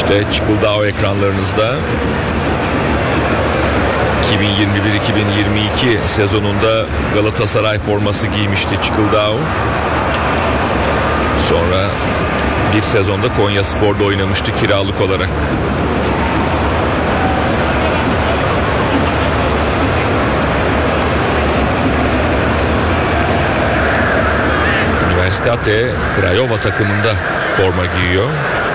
İşte Çıkıldao ekranlarınızda. 2021-2022 sezonunda Galatasaray forması giymişti Çıkıldao. Sonra bir sezonda Konyaspor'da oynamıştı kiralık olarak. Universitate Craiova takımında forma giyiyor.